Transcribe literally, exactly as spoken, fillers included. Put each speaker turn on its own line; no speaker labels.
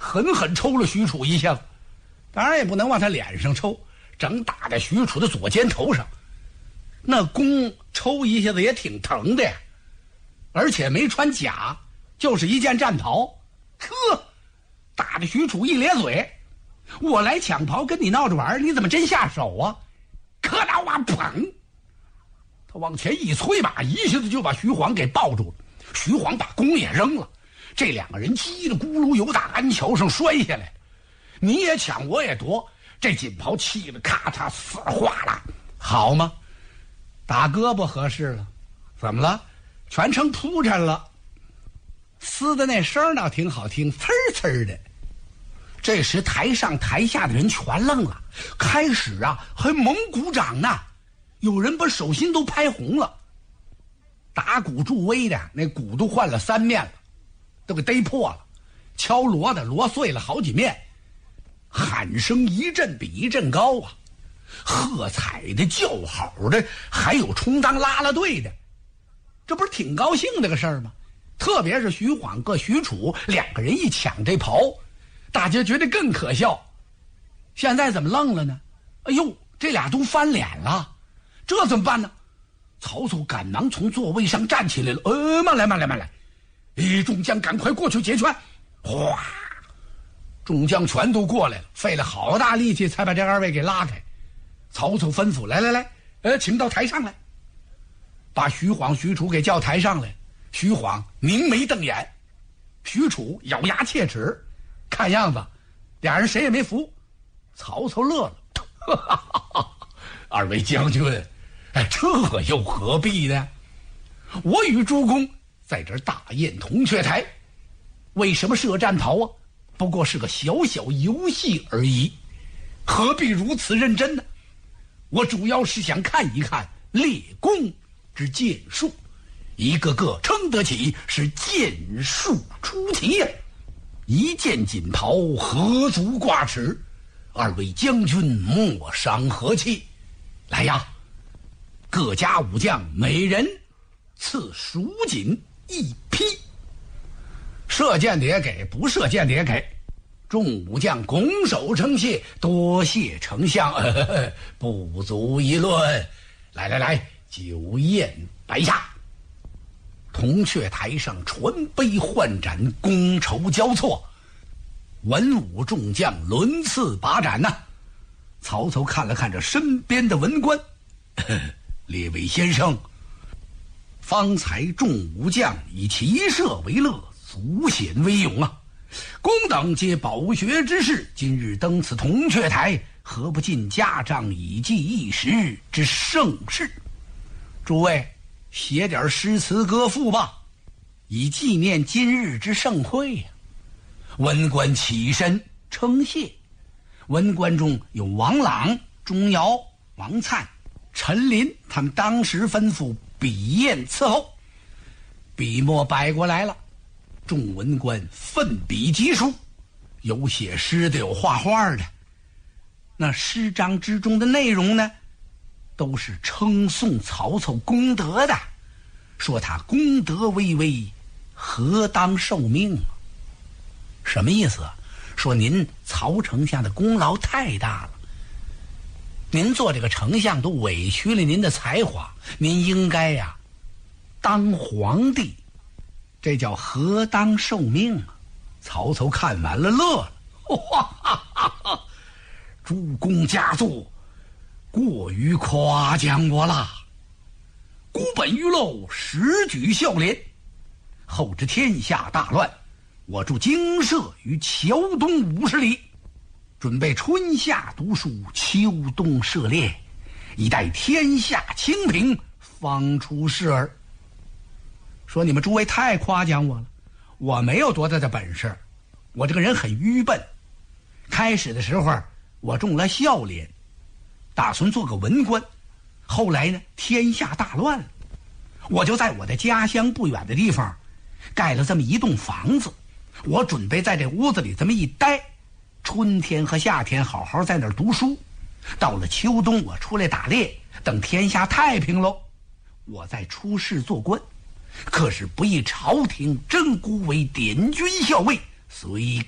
狠狠抽了许褚一下子，当然也不能往他脸上抽，正打在许褚的左肩头上。那弓抽一下子也挺疼的呀，而且没穿甲，就是一件战袍。呵，打的许褚一咧嘴，我来抢袍跟你闹着玩，你怎么真下手啊？可刀啊，砰！他往前一催马，一下子就把徐晃给抱住了。徐晃把弓也扔了，这两个人叽里咕噜由大鞍桥上摔下来，你也抢我也夺，这锦袍气得咔嚓死化了，好吗？打胳膊合适了，怎么了？全成铺陈了。撕的那声倒挺好听，呲儿呲儿的。这时台上台下的人全愣了，开始啊还猛鼓掌呢，有人把手心都拍红了。打鼓助威的那鼓都换了三面了，都给逮破了，敲锣的锣碎了好几面，喊声一阵比一阵高啊，喝彩的叫好的还有充当啦啦队的，这不是挺高兴的个事儿吗？特别是徐晃和许褚两个人一抢这袍，大家觉得更可笑。现在怎么愣了呢？哎呦，这俩都翻脸了，这怎么办呢？曹操赶忙从座位上站起来了，呃，慢来慢来慢来，哎，众将赶快过去解拳。哗，众将全都过来了，费了好大力气才把这二位给拉开。曹操吩咐，来来来，呃，请到台上来，把徐晃许褚给叫台上来。徐晃凝眉瞪眼，许褚咬牙切齿，看样子俩人谁也没服。曹操乐了，哈哈哈哈，二位将军，哎，这又何必呢？我与诸公在这儿大宴铜雀台，为什么设战袍啊？不过是个小小游戏而已，何必如此认真呢？我主要是想看一看列公之剑术，一个个称得起是剑术出奇呀！一件锦袍何足挂齿，二位将军莫伤和气。来呀，各家武将每人赐蜀锦一匹，射箭的也给，不射箭的也给。众武将拱手称谢，多谢丞相，呵呵，不足一论。来来来，酒宴摆下。铜雀台上传杯换盏，觥筹交错，文武众将轮次把盏呐、啊。曹操看了看这身边的文官，列位先生，方才众武将以骑射为乐，足显威勇啊！公等皆饱学之士，今日登此铜雀台，何不尽家章，以记一时之盛事？诸位写点诗词歌赋吧，以纪念今日之盛会呀、啊！文官起身称谢。文官中有王朗、钟繇、王粲、陈琳，他们当时吩咐笔砚伺候。笔墨摆过来了，众文官奋笔疾书，有写诗的，有画画的。那诗章之中的内容呢，都是称颂曹操功德的，说他功德巍巍，何当受命啊？什么意思啊？说您曹丞相的功劳太大了，您做这个丞相都委屈了您的才华，您应该呀、啊、当皇帝，这叫何当受命啊？曹操看完了乐了，哈哈哈哈，诸公佳作，过于夸奖我了。孤本于陋，实举孝廉，后知天下大乱，我驻京舍于桥东五十里，准备春夏读书，秋冬涉猎，以待天下清平，方出仕耳。说你们诸位太夸奖我了，我没有多大的本事，我这个人很愚笨。开始的时候我中了孝廉，打算做个文官，后来呢天下大乱了，我就在我的家乡不远的地方盖了这么一栋房子，我准备在这屋子里这么一待，春天和夏天好好在那儿读书，到了秋冬我出来打猎，等天下太平喽，我再出仕做官。可是不意朝廷征孤为典军校尉，遂